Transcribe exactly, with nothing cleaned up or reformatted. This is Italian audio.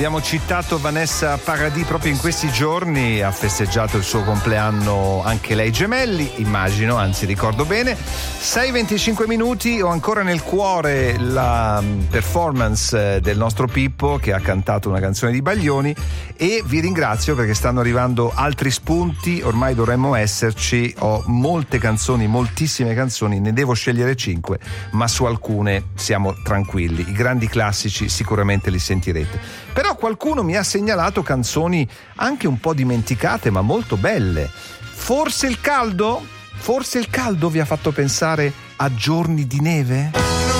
Abbiamo citato Vanessa Paradis proprio in questi giorni, ha festeggiato il suo compleanno anche lei, Gemelli, immagino, anzi ricordo bene. sei e venticinque minuti, ho ancora nel cuore la performance del nostro Pippo che ha cantato una canzone di Baglioni, e vi ringrazio perché stanno arrivando altri spunti, ormai dovremmo esserci, ho molte canzoni, moltissime canzoni, ne devo scegliere cinque, ma su alcune siamo tranquilli, i grandi classici sicuramente li sentirete. Però qualcuno mi ha segnalato canzoni anche un po' dimenticate ma molto belle. Forse il caldo? Forse il caldo vi ha fatto pensare a Giorni di neve?